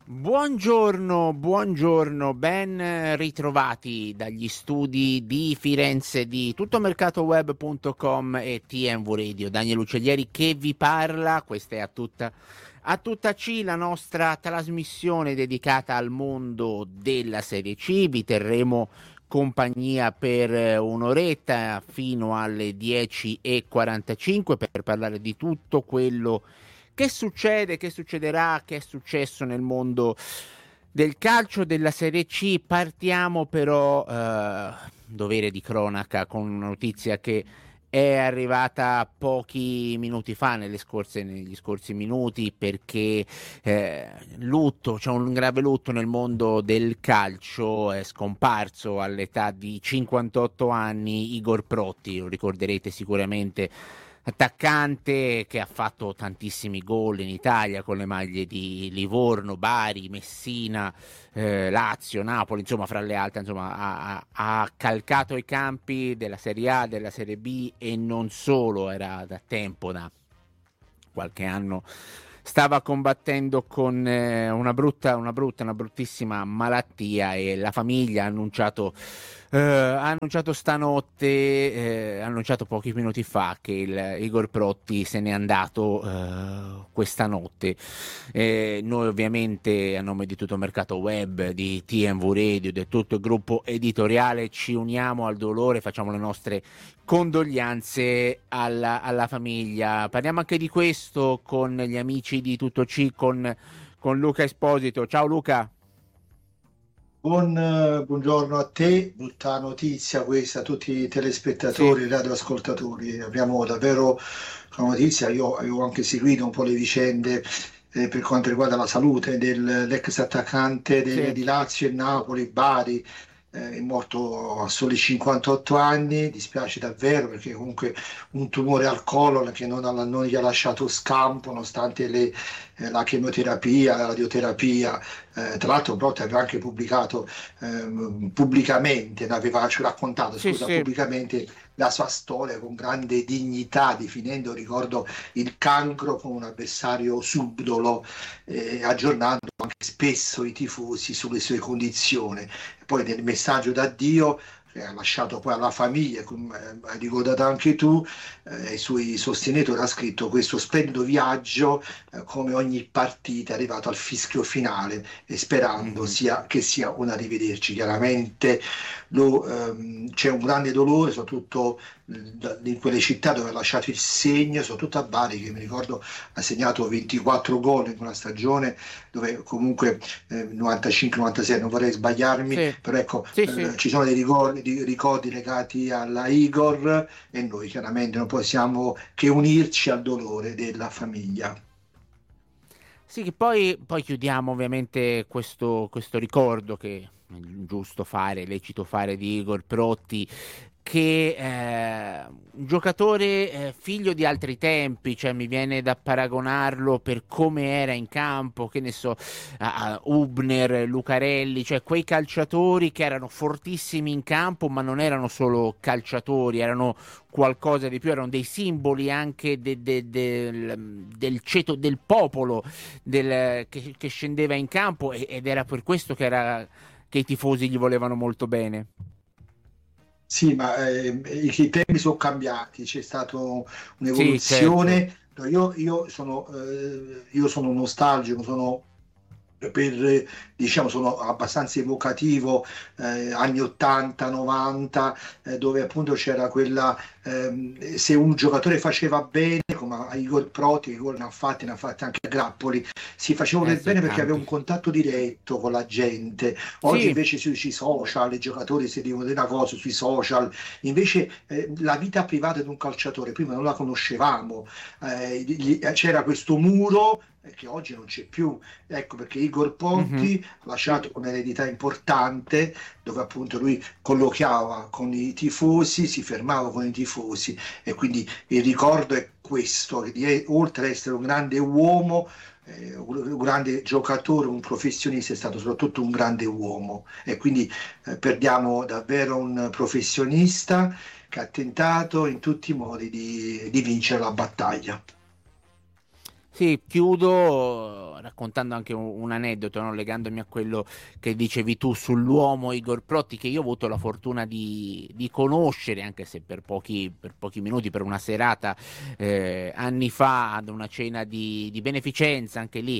Buongiorno, ben ritrovati dagli studi di Firenze di tuttomercatoweb.com e TMV Radio. Daniele Uccellieri che vi parla, questa è a tutta C, la nostra trasmissione dedicata al mondo della Serie C. Vi terremo compagnia per un'oretta fino alle 10:45 per parlare di tutto quello che succede, che succederà, che è successo nel mondo del calcio della Serie C. Partiamo però, dovere di cronaca, con una notizia che è arrivata pochi minuti fa, negli scorsi minuti, perché lutto, c'è un grave lutto nel mondo del calcio. È scomparso all'età di 58 anni Igor Protti, lo ricorderete sicuramente, attaccante che ha fatto tantissimi gol in Italia con le maglie di Livorno, Bari, Messina, Lazio, Napoli, insomma fra le altre, insomma ha calcato i campi della Serie A, della Serie B e non solo. Era da tempo, da qualche anno stava combattendo con una bruttissima malattia, e la famiglia ha annunciato stanotte, ha annunciato pochi minuti fa, che Igor Protti se n'è andato questa notte. Noi ovviamente, a nome di tutto Mercato Web, di TMV Radio, di tutto il gruppo editoriale, ci uniamo al dolore, facciamo le nostre condoglianze alla famiglia. Parliamo anche di questo con gli amici di Tutto C, con Luca Esposito. Ciao Luca. Buongiorno a te, brutta notizia questa a tutti i telespettatori e Sì, radioascoltatori. Abbiamo davvero una notizia, io avevo anche seguito un po' le vicende per quanto riguarda la salute dell'ex attaccante sì. di Lazio e Napoli, Bari. È morto a soli 58 anni, dispiace davvero perché comunque un tumore al colon che non gli ha lasciato scampo nonostante la chemioterapia, la radioterapia. Tra l'altro Brotti aveva anche pubblicato pubblicamente, ci ha raccontato, Sì, scusa, sì. pubblicamente la sua storia con grande dignità, definendo, ricordo, il cancro come un avversario subdolo, aggiornando anche spesso i tifosi sulle sue condizioni. Poi nel messaggio d'addio che ha lasciato poi alla famiglia, come hai ricordato anche tu, i suoi sostenitori, ha scritto: questo splendido viaggio, come ogni partita, è arrivato al fischio finale e sperando Mhm. che sia un arrivederci. Chiaramente c'è un grande dolore, soprattutto in quelle città dove ha lasciato il segno, soprattutto a Bari, che mi ricordo ha segnato 24 gol in una stagione, dove comunque 95-96, non vorrei sbagliarmi, Sì, però ecco, sì, sì. ci sono dei ricordi legati alla Igor, e noi chiaramente non possiamo che unirci al dolore della famiglia. Sì, che poi chiudiamo ovviamente questo ricordo, che è giusto fare, lecito fare, di Igor Protti, che un giocatore figlio di altri tempi. Cioè mi viene da paragonarlo, per come era in campo, che ne so, a Hubner, Lucarelli, cioè quei calciatori che erano fortissimi in campo, ma non erano solo calciatori, erano qualcosa di più, erano dei simboli anche del ceto del popolo, che scendeva in campo, ed era per questo che i tifosi gli volevano molto bene. Sì, ma i tempi sono cambiati, c'è stata Sì, certo. un'evoluzione. No, io sono nostalgico, diciamo, sono abbastanza evocativo, anni 80, 90, dove appunto c'era se un giocatore faceva bene, come a Igor Proti, che gol ne ha fatti anche a Grappoli, si faceva del Sì, bene perché aveva tanti. un contatto diretto con la gente. Oggi Sì. invece sui social i giocatori si dicono una cosa sui social, invece la vita privata di un calciatore prima non la conoscevamo. C'era questo muro che oggi non c'è più. Ecco perché Igor Mhm. Ponti ha lasciato un'eredità importante, dove appunto lui colloquiava con i tifosi, si fermava con i tifosi, e quindi il ricordo è questo, che oltre ad essere un grande uomo, un grande giocatore, un professionista, è stato soprattutto un grande uomo, e quindi perdiamo davvero un professionista che ha tentato in tutti i modi di vincere la battaglia. Sì, chiudo raccontando anche un aneddoto, no? Legandomi a quello che dicevi tu sull'uomo Igor Protti, che io ho avuto la fortuna di conoscere, anche se per pochi minuti, per una serata anni fa, ad una cena di beneficenza, anche lì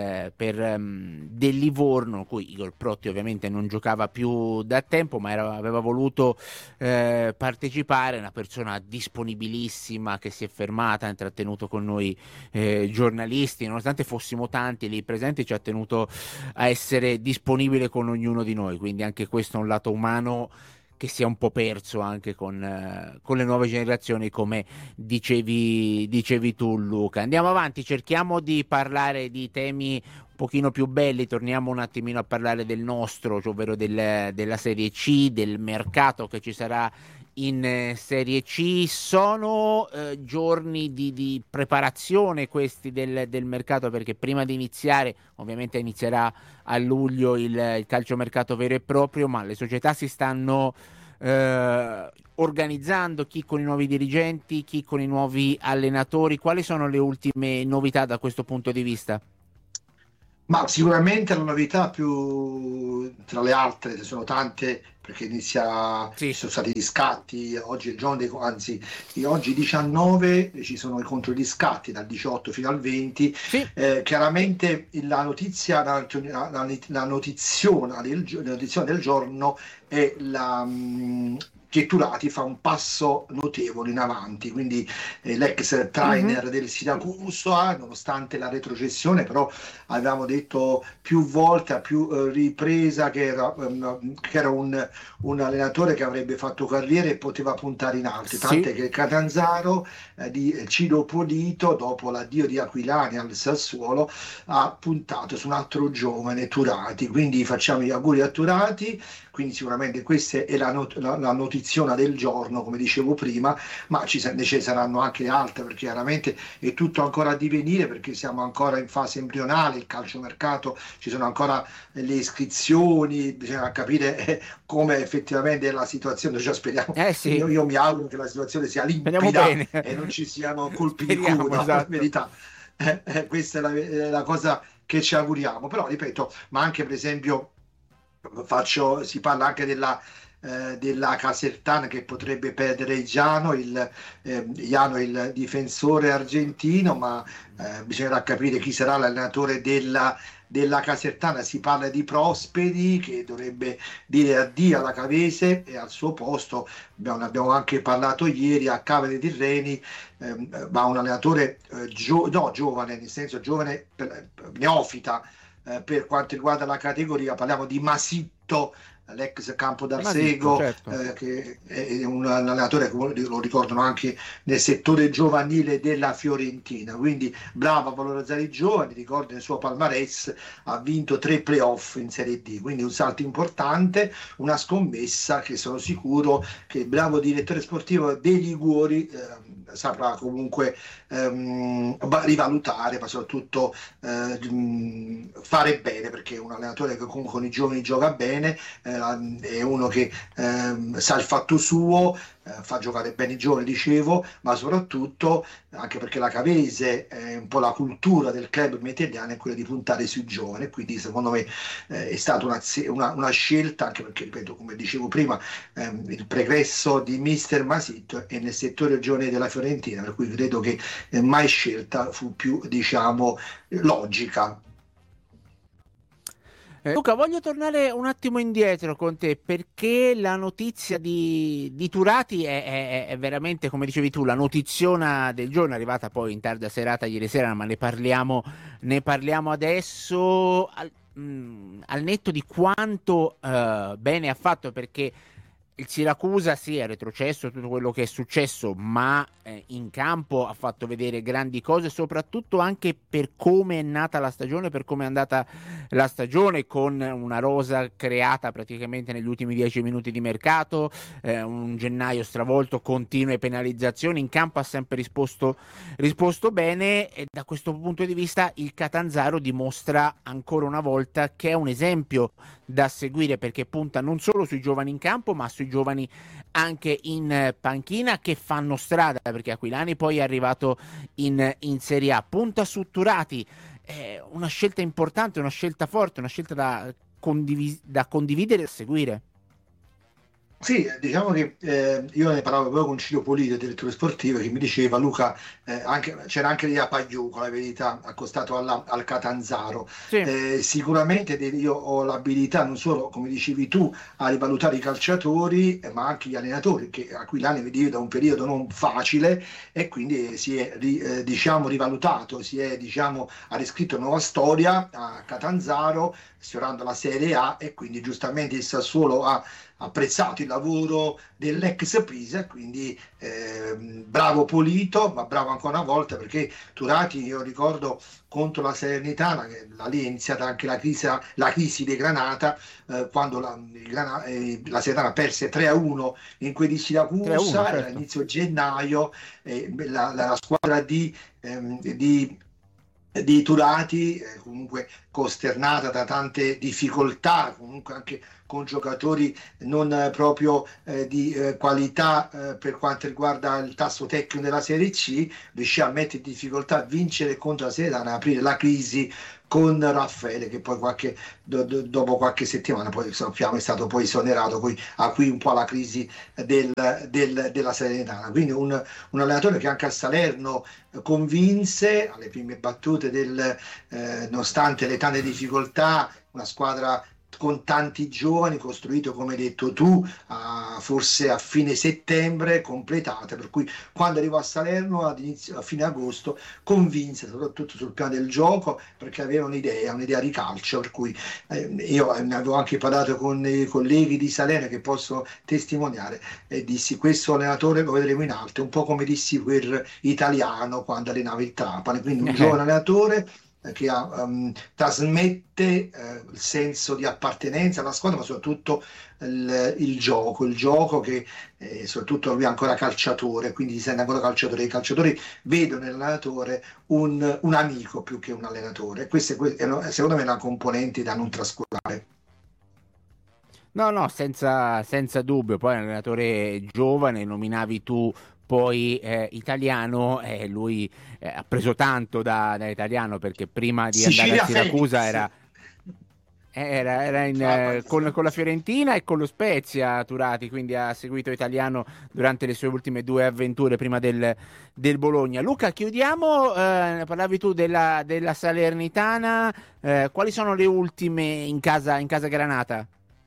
del Livorno, in cui Igor Protti ovviamente non giocava più da tempo, ma aveva voluto partecipare. Una persona disponibilissima che si è fermata, ha intrattenuto con noi giornalisti, nonostante fossimo tanti lì presenti, ci ha tenuto a essere disponibile con ognuno di noi, quindi anche questo è un lato umano che si è un po' perso anche con le nuove generazioni, come dicevi tu, Luca. Andiamo avanti, cerchiamo di parlare di temi un pochino più belli, torniamo un attimino a parlare del nostro, cioè ovvero della Serie C, del mercato che ci sarà in Serie C. Sono giorni di preparazione questi del mercato, perché prima di iniziare, ovviamente inizierà a luglio il calciomercato vero e proprio, ma le società si stanno organizzando, chi con i nuovi dirigenti, chi con i nuovi allenatori. Quali sono le ultime novità da questo punto di vista? Ma sicuramente la novità più tra le altre, ce ne sono tante, perché ci Sì. sono stati gli scatti, oggi è il giorno anzi, oggi 19 ci sono i controriscatti dal 18 fino al 20. Sì. Chiaramente la notizia, la notiziona del giorno è che Turati fa un passo notevole in avanti, quindi l'ex trainer del Siracusa, nonostante la retrocessione, però avevamo detto più volte, a più ripresa, che era un allenatore che avrebbe fatto carriera e poteva puntare in alto, Sì. tant'è che il Catanzaro di Ciro Polito, dopo l'addio di Aquilani al Sassuolo, ha puntato su un altro giovane, Turati, quindi facciamo gli auguri a Turati. Quindi sicuramente questa è la notiziona del giorno, come dicevo prima, ma ne ci saranno anche altre, perché chiaramente è tutto ancora a divenire, perché siamo ancora in fase embrionale, il calciomercato, ci sono ancora le iscrizioni, bisogna capire come effettivamente è la situazione. Cioè, speriamo, Sì. io mi auguro che la situazione sia Speriamo limpida bene. e non ci siano colpi di Speriamo, coda, per esatto. verità. Questa è la cosa che ci auguriamo, però ripeto, ma anche per esempio si parla anche della Casertana, che potrebbe perdere Giano, il difensore argentino, ma bisognerà capire chi sarà l'allenatore della Casertana. Si parla di Prosperi, che dovrebbe dire addio alla Cavese, e al suo posto ne abbiamo anche parlato ieri, a Cavere di Reni va un allenatore giovane, nel senso giovane, neofita, per quanto riguarda la categoria. Parliamo di Masitto, l'ex Campo d'Arsego, Certo. che è un allenatore che lo ricordano anche nel settore giovanile della Fiorentina, quindi bravo a valorizzare i giovani. Ricordo nel suo palmarès ha vinto 3 playoff in Serie D, quindi un salto importante, una scommessa che sono sicuro che il bravo direttore sportivo dei Liguori saprà comunque rivalutare, ma soprattutto fare bene, perché è un allenatore che comunque con i giovani gioca bene, è uno che sa il fatto suo, fa giocare bene i giovani, dicevo, ma soprattutto anche perché la Cavese, un po' la cultura del club italiano è quella di puntare sui giovani, quindi secondo me è stata una scelta, anche perché, ripeto, come dicevo prima, il pregresso di Mister Masitto è nel settore giovane della Fiorentina, per cui credo che mai scelta fu più, diciamo, logica. Luca, voglio tornare un attimo indietro con te, perché la notizia di Turati è veramente, come dicevi tu, la notiziona del giorno, è arrivata poi in tarda serata ieri sera, ma ne parliamo adesso, al netto di quanto bene ha fatto, perché il Siracusa sì, è retrocesso tutto quello che è successo, ma in campo ha fatto vedere grandi cose, soprattutto anche per come è nata la stagione, per come è andata la stagione, con una rosa creata praticamente negli ultimi 10 minuti di mercato, un gennaio stravolto, continue penalizzazioni. In campo ha sempre risposto bene, e da questo punto di vista il Catanzaro dimostra ancora una volta che è un esempio da seguire, perché punta non solo sui giovani in campo, ma sui giovani anche in panchina, che fanno strada, perché Aquilani poi è arrivato in Serie A. Punta su Turati, è una scelta importante, una scelta forte, una scelta da condividere e seguire. Sì, diciamo che io ne parlavo proprio con Ciro Polito, direttore sportivo, che mi diceva Luca, c'era anche lì a Pagliuco, la verità, accostato al Catanzaro. Sì, Sicuramente io ho l'abilità non solo, come dicevi tu, a rivalutare i calciatori, ma anche gli allenatori, che a cui l'anno vedi da un periodo non facile e quindi si è diciamo, rivalutato, diciamo, ha riscritto nuova storia a Catanzaro, sfiorando la Serie A e quindi giustamente il Sassuolo ha apprezzato il lavoro dell'ex Pisa, quindi bravo Polito, ma bravo ancora una volta perché Turati, io ricordo contro la Salernitana, che da lì è iniziata anche la crisi di Granata, quando la Salernitana perse 3-1 in quei di 3-1, Siracusa, era certo. inizio gennaio, la squadra di Turati, comunque costernata da tante difficoltà, comunque anche con giocatori non proprio di qualità per quanto riguarda il tasso tecnico della Serie C, riuscì a mettere in difficoltà a vincere contro la Serie A, a aprire la crisi con Raffaele, che poi dopo qualche settimana poi sappiamo è stato poi esonerato, poi a cui un po' la crisi della Salernitana. Quindi un allenatore che anche a Salerno convinse alle prime battute nonostante le tante difficoltà, una squadra con tanti giovani, costruito come hai detto tu, forse a fine settembre, completate, per cui quando arrivò a Salerno a fine agosto convinse soprattutto sul piano del gioco perché aveva un'idea di calcio, per cui io ne avevo anche parlato con i colleghi di Salerno che possono testimoniare e dissi questo allenatore lo vedremo in alto, un po' come dissi per Italiano quando allenava il Trapani, quindi un giovane allenatore che trasmette il senso di appartenenza alla squadra, ma soprattutto il gioco che soprattutto lui è ancora calciatore, quindi si sente ancora calciatore. I calciatori vedono nell'allenatore un amico più che un allenatore. Questa è secondo me una componente da non trascurare. No, no, senza dubbio. Poi è un allenatore giovane, nominavi tu poi Italiano, lui ha preso tanto da Italiano perché prima di andare a Sicilia Siracusa Felix. era Trapani, con la Siracusa. Fiorentina e con lo Spezia Turati, quindi ha seguito Italiano durante le sue ultime due avventure prima del Bologna. Luca, chiudiamo, parlavi tu della Salernitana, quali sono le ultime in casa Granata?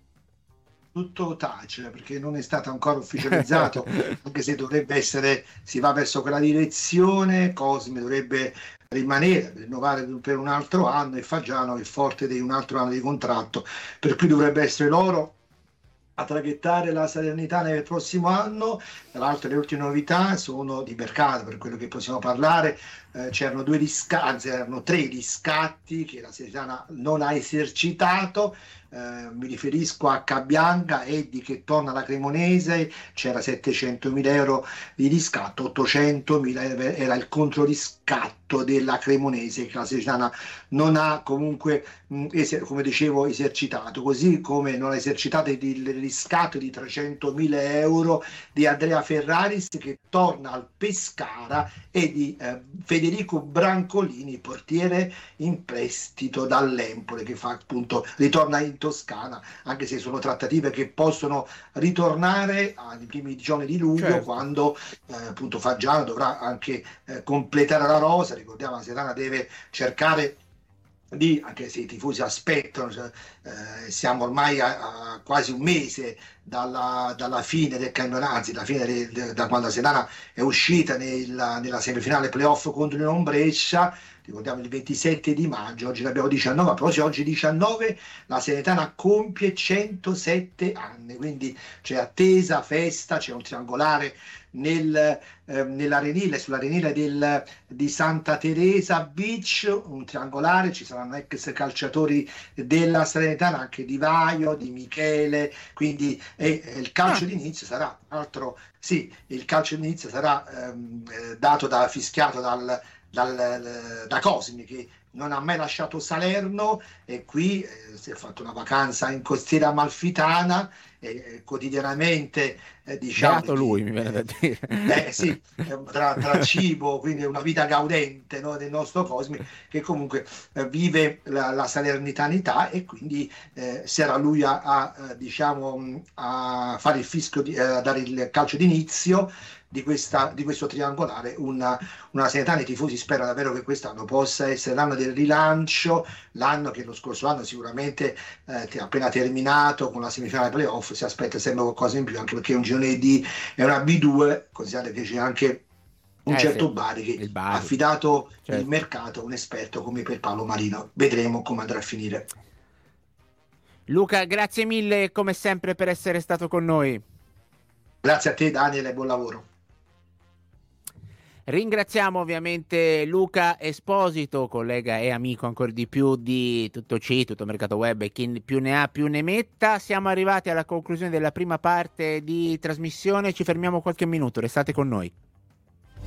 Tutto tace perché non è stato ancora ufficializzato, anche se dovrebbe essere, si va verso quella direzione. Cosme dovrebbe rimanere, rinnovare per un altro anno e Fagiano è forte di un altro anno di contratto, per cui dovrebbe essere loro a traghettare la Salernitana nel prossimo anno. Tra l'altro le ultime novità sono di mercato, per quello che possiamo parlare, c'erano due riscatti, anzi erano tre riscatti che la Salernitana non ha esercitato. Mi riferisco a Cabianga, Eddi che torna alla Cremonese, c'era 700.000 euro di riscatto, 800.000 era il controriscatto della Cremonese che la Salernitana non ha comunque, come dicevo, esercitato, così come non ha esercitato il riscatto di 300.000 euro di Andrea Ferraris che torna al Pescara e di Federico Brancolini, portiere in prestito dall'Empoli, che fa appunto ritorna in Toscana, anche se sono trattative che possono ritornare ai primi giorni di luglio, Certo. quando appunto Fagiano dovrà anche completare la rosa. Ricordiamo, la Serana deve cercare anche se i tifosi aspettano, siamo ormai a quasi un mese dalla fine del campionato, anzi da quando la Sedana è uscita nella semifinale playoff contro il Brescia. Ricordiamo il 27 di maggio, oggi ne abbiamo 19, a proposito oggi 19 la Salernitana compie 107 anni, quindi c'è attesa, festa, c'è un triangolare nell'arenile, sull'arenile di Santa Teresa Beach, un triangolare, ci saranno ex calciatori della Salernitana, anche Di Vaio, Di Michele, quindi il calcio Ah, d'inizio sarà, altro, sì, il calcio d'inizio sarà fischiato da Cosmi, che non ha mai lasciato Salerno e qui si è fatto una vacanza in costiera amalfitana e quotidianamente diciamo Beato lui, mi viene da dire. sì, tra cibo, quindi una vita gaudente, no, del nostro Cosmi, che comunque vive la salernitanità e quindi sarà lui diciamo, a fare il fischio, a dare il calcio d'inizio di questo triangolare. Una Salernitana, i tifosi spera davvero che quest'anno possa essere l'anno del rilancio, l'anno che lo scorso anno sicuramente appena terminato con la semifinale playoff si aspetta sempre qualcosa in più, anche perché è un girone D, è una B2, considerate che c'è anche un certo Sì, Bari che il ha Bari, affidato il certo. mercato a un esperto come per Paolo Marino. Vedremo come andrà a finire. Luca, grazie mille come sempre per essere stato con noi. Grazie a te Daniele, buon lavoro. Ringraziamo ovviamente Luca Esposito, collega e amico ancora di più di Tutto C, Tutto Mercato Web e chi più ne ha più ne metta. Siamo arrivati alla conclusione della prima parte di trasmissione, ci fermiamo qualche minuto, restate con noi.